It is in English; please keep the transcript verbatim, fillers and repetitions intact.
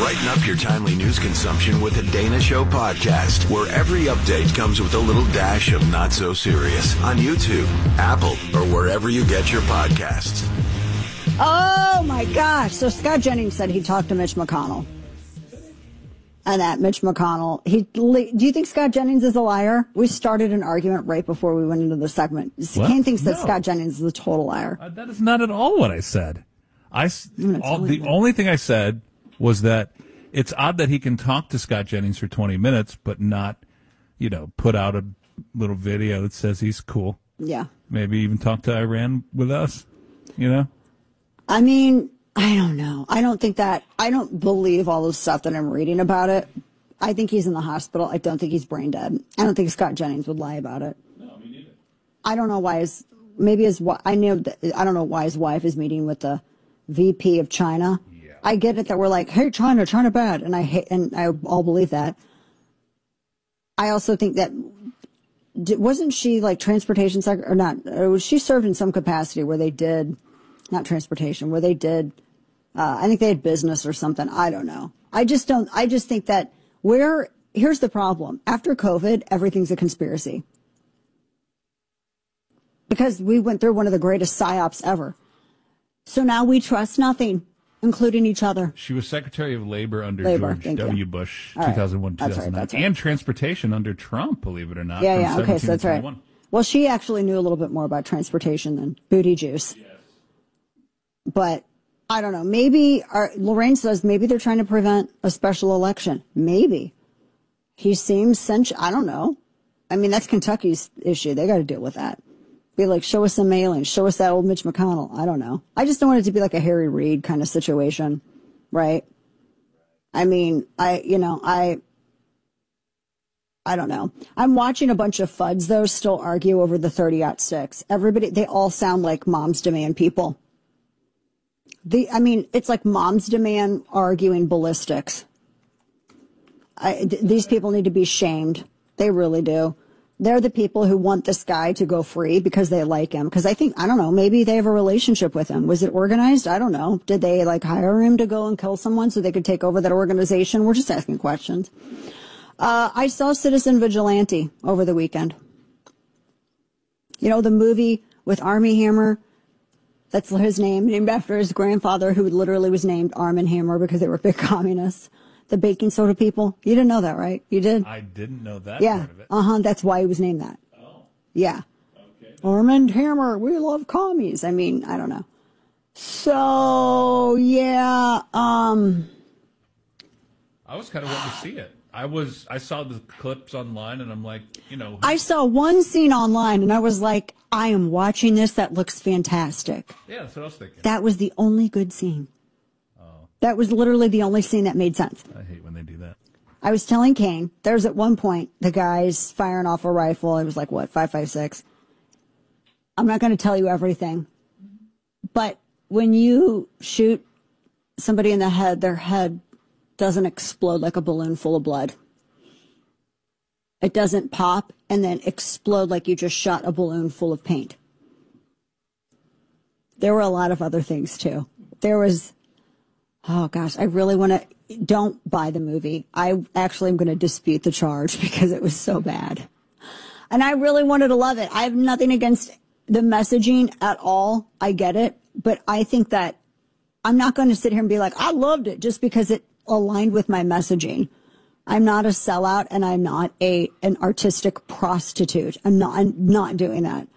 Brighten up your timely news consumption with the Dana Show podcast, where every update comes with a little dash of not so serious on YouTube, Apple, or wherever you get your podcasts. Oh, my gosh. So Scott Jennings said he talked to Mitch McConnell. And that Mitch McConnell, he, do you think Scott Jennings is a liar? We started an argument right before we went into the segment. What? Kane thinks that No. Scott Jennings is a total liar. Uh, that is not at all what I said. I, s- all, the you. only thing I said was that it's odd that he can talk to Scott Jennings for twenty minutes, but not, you know, put out a little video that says he's cool. Yeah. Maybe even talk to Iran with us, you know? I mean, I don't know. I don't think that, I don't believe all the stuff that I'm reading about it. I think he's in the hospital. I don't think he's brain dead. I don't think Scott Jennings would lie about it. No, me neither. I don't know why his, maybe his, wi- I know, that, I don't know why his wife is meeting with the V P of China. Yeah. I get it that we're like, hey, China, China bad. And I hate, and I all believe that. I also think that, d- wasn't she like transportation secretary, or not, or she served in some capacity where they did, not transportation, where they did, uh, I think they had business or something. I don't know. I just don't, I just think that where, here's the problem. After COVID, everything's a conspiracy. Because we went through one of the greatest psyops ever. So now we trust nothing, including each other. She was Secretary of Labor under Labor, George thank you. W. Bush, All right. two thousand one, That's right, two thousand nine, that's right. and Transportation under Trump, believe it or not. Yeah, from yeah, okay, so seventeen that's to right. twenty-one. Well, she actually knew a little bit more about transportation than Booty Juice. Yes. But I don't know. Maybe, our, Lorraine says maybe they're trying to prevent a special election. Maybe. He seems sensual. I don't know. I mean, that's Kentucky's issue. They got to deal with that. Be like, show us some aliens. Show us that old Mitch McConnell. I don't know. I just don't want it to be like a Harry Reid kind of situation, right? I mean, I, you know, I, I don't know. I'm watching a bunch of F U Ds, though, still argue over the thirty aught six. Everybody, they all sound like Moms Demand people. The, I mean, it's like Moms Demand arguing ballistics. I, th- these people need to be shamed. They really do. They're the people who want this guy to go free because they like him. Because I think, I don't know, maybe they have a relationship with him. Was it organized? I don't know. Did they like hire him to go and kill someone so they could take over that organization? We're just asking questions. Uh, I saw Citizen Vigilante over the weekend. You know, the movie with Armie Hammer. That's his name, named after his grandfather, who literally was named Arm and Hammer because they were big communists. The baking soda people. You didn't know that, right? You did? I didn't know that Yeah. part of it. Uh-huh. That's why he was named that. Oh, Yeah. okay. Arm and Hammer, we love commies. I mean, I don't know. So, yeah, um, I was kind of wanting to see it. I was, I saw the clips online, and I'm like, you know. I saw one scene online, and I was like, I am watching this. That looks fantastic. Yeah, that's what I was thinking. That was the only good scene. Oh. That was literally the only scene that made sense. I hate when they do that. I was telling Kane, there's at one point, the guy's firing off a rifle. It was like, what, five five six? I'm not going to tell you everything. But when you shoot somebody in the head, their head doesn't explode like a balloon full of blood. It doesn't pop and then explode like you just shot a balloon full of paint. There were a lot of other things, too. There was, oh, gosh, I really want to, don't buy the movie. I actually am going to dispute the charge because it was so bad. And I really wanted to love it. I have nothing against the messaging at all. I get it. But I think that I'm not going to sit here and be like, I loved it just because it aligned with my messaging. I'm not a sellout and I'm not a an artistic prostitute. I'm not I'm not doing that.